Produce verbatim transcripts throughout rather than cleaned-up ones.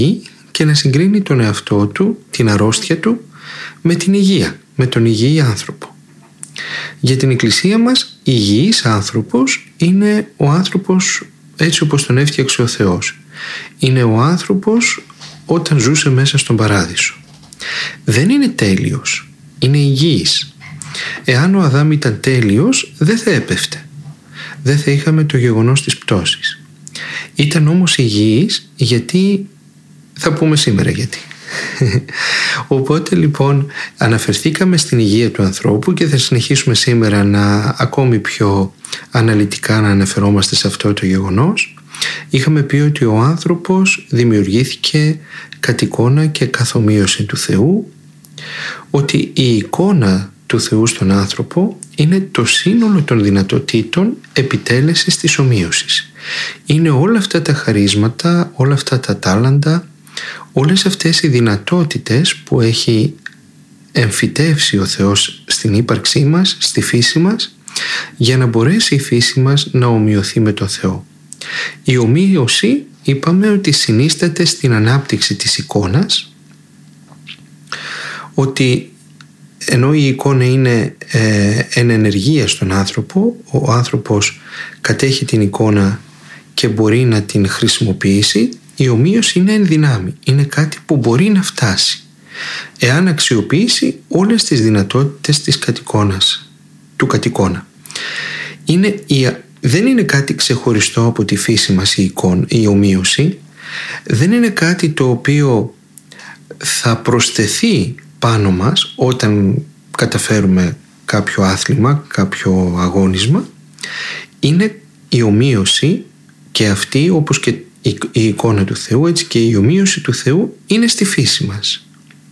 και να συγκρίνει τον εαυτό του, την αρρώστια του, με την υγεία, με τον υγιή άνθρωπο. Για την Εκκλησία μας, υγιής άνθρωπος είναι ο άνθρωπος έτσι όπως τον έφτιαξε ο Θεός. Είναι ο άνθρωπος όταν ζούσε μέσα στον Παράδεισο. Δεν είναι τέλειος, είναι υγιής. Εάν ο Αδάμ ήταν τέλειος, δεν θα έπεφτε. Δεν θα είχαμε το γεγονός της πτώσης. Ήταν όμως υγιής γιατί, θα πούμε σήμερα γιατί. Οπότε λοιπόν αναφερθήκαμε στην υγεία του ανθρώπου και θα συνεχίσουμε σήμερα να ακόμη πιο αναλυτικά να αναφερόμαστε σε αυτό το γεγονός. Είχαμε πει ότι ο άνθρωπος δημιουργήθηκε κατ' εικόνα και καθ' ομοίωση του Θεού, ότι η εικόνα του Θεού στον άνθρωπο είναι το σύνολο των δυνατοτήτων επιτέλεσης της ομοίωσης. Είναι όλα αυτά τα χαρίσματα, όλα αυτά τα τάλαντα, όλες αυτές οι δυνατότητες που έχει εμφυτεύσει ο Θεός στην ύπαρξή μας, στη φύση μας, για να μπορέσει η φύση μας να ομοιωθεί με τον Θεό. Η ομοίωση είπαμε ότι συνίσταται στην ανάπτυξη της εικόνας, ότι ενώ η εικόνα είναι ε, εν ενεργεία στον άνθρωπο, ο άνθρωπος κατέχει την εικόνα και μπορεί να την χρησιμοποιήσει, η ομοίωση είναι εν δυνάμει, είναι κάτι που μπορεί να φτάσει εάν αξιοποιήσει όλες τις δυνατότητες της κατοικώνας, του κατοικώνα. Είναι η, δεν είναι κάτι ξεχωριστό από τη φύση μας η, εικόνα, η ομοίωση, δεν είναι κάτι το οποίο θα προσθεθεί πάνω μας όταν καταφέρουμε κάποιο άθλημα, κάποιο αγώνισμα. Είναι η ομοίωση και αυτή, όπως και η εικόνα του Θεού, έτσι και η ομοίωση του Θεού είναι στη φύση μας.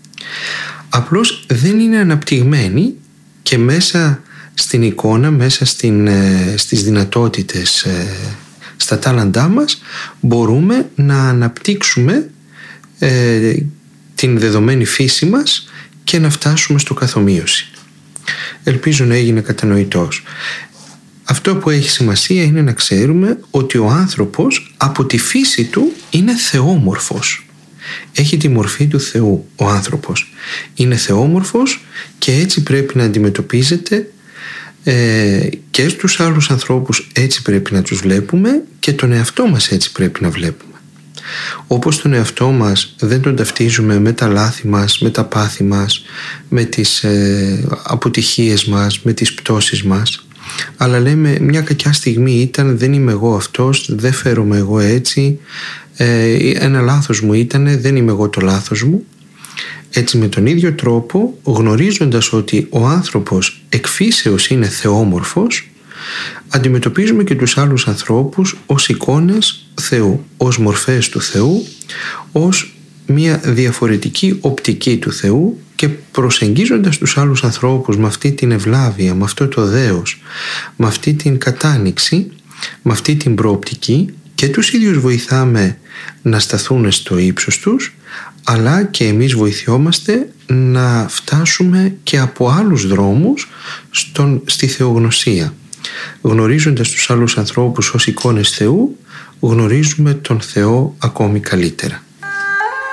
Απλώς δεν είναι αναπτυγμένη και μέσα στην εικόνα, μέσα στην, στις δυνατότητες, στα τάλαντά μας μπορούμε να αναπτύξουμε ε, την δεδομένη φύση μας και να φτάσουμε στο καθομοίωση. Ελπίζω να έγινε κατανοητός. Αυτό που έχει σημασία είναι να ξέρουμε ότι ο άνθρωπος από τη φύση του είναι θεόμορφος. Έχει τη μορφή του Θεού ο άνθρωπος. Είναι θεόμορφος και έτσι πρέπει να αντιμετωπίζεται ε, και στους άλλους ανθρώπους έτσι πρέπει να τους βλέπουμε και τον εαυτό μας έτσι πρέπει να βλέπουμε. Όπως τον εαυτό μας δεν τον ταυτίζουμε με τα λάθη μας, με τα πάθη μας, με τις ε, αποτυχίες μας, με τις πτώσεις μας, αλλά λέμε μια κακιά στιγμή ήταν, δεν είμαι εγώ αυτός, δεν φέρομαι εγώ έτσι, ε, ένα λάθος μου ήταν, δεν είμαι εγώ το λάθος μου. Έτσι με τον ίδιο τρόπο, γνωρίζοντας ότι ο άνθρωπος εκ φύσεως είναι θεόμορφος, αντιμετωπίζουμε και τους άλλους ανθρώπους ως εικόνες Θεού, ως μορφές του Θεού, ως μια διαφορετική οπτική του Θεού, και προσεγγίζοντας τους άλλους ανθρώπους με αυτή την ευλάβεια, με αυτό το δέος, με αυτή την κατάνοιξη, με αυτή την προοπτική, και τους ίδιους βοηθάμε να σταθούν στο ύψος τους, αλλά και εμείς βοηθιόμαστε να φτάσουμε και από άλλους δρόμους στον, στη θεογνωσία. Γνωρίζοντας τους άλλους ανθρώπους ως εικόνες Θεού, γνωρίζουμε τον Θεό ακόμη καλύτερα.